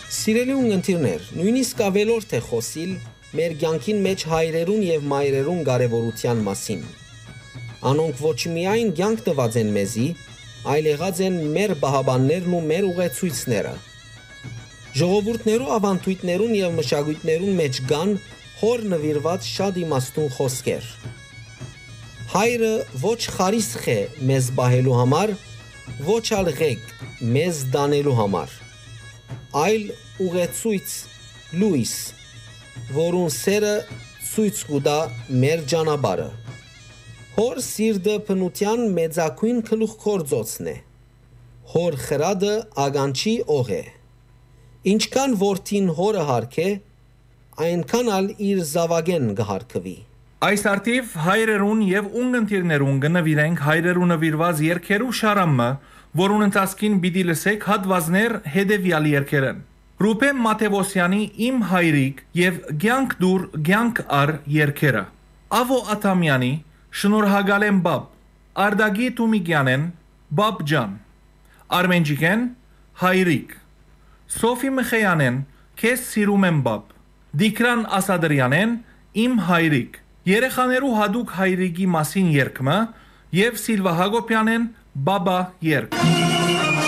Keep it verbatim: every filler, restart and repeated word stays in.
Սիրելի ունգընտիրներ, նույնիսկ ավելորդ է խոսիլ մեր կյանքին մեջ հայրերուն եւ մայրերուն կարեւորության մասին։ Անոնք ոչ միայն կյանք տված են մեզի, այլ եղած են մեր բահաբաններն ու մեր ուղեցույցները։ Ժողովուրդներու ավանդույթներուն եւ մշակույթներուն մեջ կան հոր նվիրված շատ իմաստուն խոսքեր։ Հայրը ոչ խարիսխ է մեզ բահելու համար, ոչ ալ ղեկ մեզ դանելու համար, այլ ուղեցույց լույս, որուն սերը ցույց կուտա մեր ճանապարհը։ Հոր սիրտը բնության մեծակույն գլուխգործոցն է։ Հոր խրադը ագանչի օղ է։ Ինչքան որդին հորը հարգե, այնքան ալ իր զավակեն կհարգվի։ Այս արդիվ հայրերուն եւ ունգընտիրներուն կնվիրենք հայրերու նվիրված երգերու շարամը, որուն ընթացքին պիտի լսեք հատվածներ հետևյալ երգերն։ Ռուբեն Մաթեոսյանի «Իմ հայրիկ» եւ «Կյանք դուր, կյանք առ» երգերը։ Ավո Աթամյանի «Շնորհակալ եմ բապ», Արդագի Թումիկյանեն «Բապ ջան», Արմենջիկեն «Հայրիկ», Սոֆի Մխեյանեն «Քեզ սիրում եմ բապ», Դիկրան Ասադրյանեն «Իմ հայրիկ», երեխաներու հադուկ հայրիկի մասին երգը եւ Սիլվա Հակոբյանեն «Բաբա» երգ։